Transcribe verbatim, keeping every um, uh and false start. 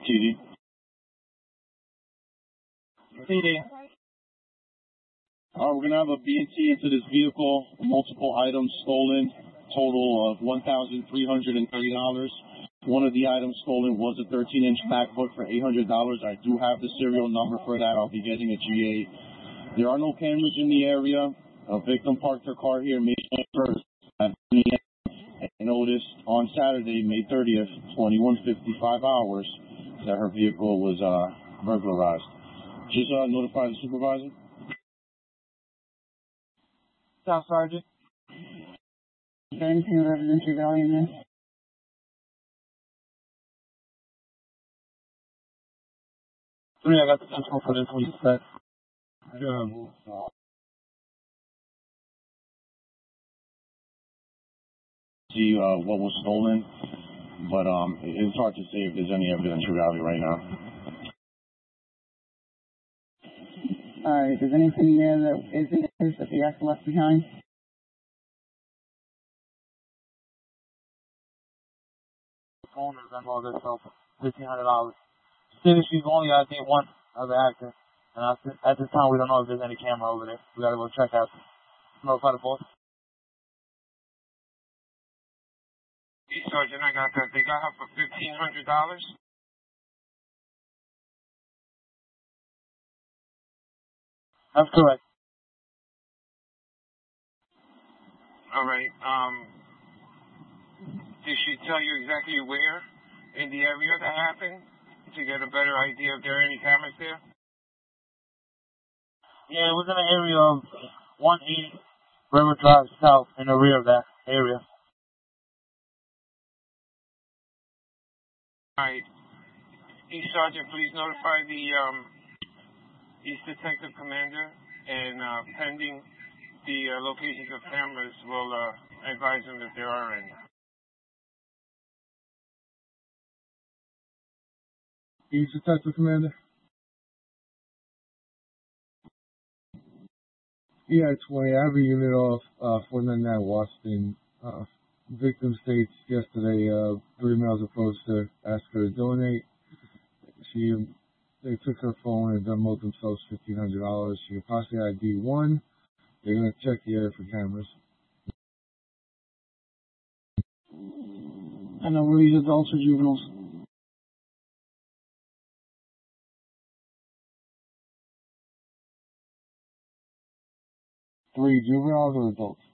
T D. T D. Uh, we're going to have a B and T into this vehicle, multiple items stolen, total of one thousand three hundred thirty dollars. One of the items stolen was a thirteen inch MacBook for eight hundred dollars. I do have the serial number for that. I'll be getting a G A. There are no cameras in the area. A victim parked her car here May twenty-first at ten A M and noticed on Saturday, May thirtieth, twenty-one fifty-five hours, that her vehicle was uh, burglarized. Just uh, notify the supervisor. Staff Sergeant. Is there anything of evidentiary value in this? Three, I got the central for this one set. Yeah. See uh, what was stolen, but um, it's hard to say if there's any evidentiary value right now. Alright, is anything there that is in case that the actor left behind? Phone is involved itself, fifteen hundred dollars. City, she's only, I think, one other actor. And at this time, we don't know if there's any camera over there. We gotta go check out. Notify the boss. Hey, Sergeant, I got that. They got her for fifteen hundred dollars. That's correct. All right. Um, did she tell you exactly where in the area that happened to get a better idea if there are any cameras there? Yeah, it was in the area of one eighty River Drive South, in the rear of that area. All right. East Sergeant, please notify the um, East Detective Commander, and uh, pending the uh, locations of cameras, we'll uh, advise them if there are any. East Detective Commander? Yeah, twenty. I have a unit off uh, four ninety-nine Washington. Uh, victim states yesterday uh, three males approached her, asked her to donate. She, they took her phone and demoed themselves fifteen hundred dollars. She could possibly I D one. They're going to check the area for cameras. I know, were these adults or juveniles? Three juveniles or adults?